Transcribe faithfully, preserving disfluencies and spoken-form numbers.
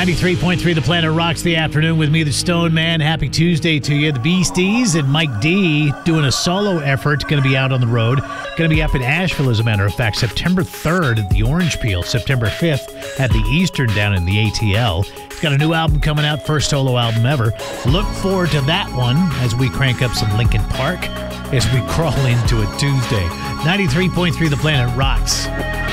ninety-three point three The Planet rocks the afternoon with me, the Stone Man. Happy Tuesday to you. The Beasties and Mike D doing a solo effort. Going to be out on the road. Going to be up in Asheville, as a matter of fact, September third at the Orange Peel, September fifth at the Eastern down in the A T L. He's got a new album coming out, first solo album ever. Look forward to that one as we crank up some Linkin Park as we crawl into a Tuesday. ninety-three point three The Planet rocks.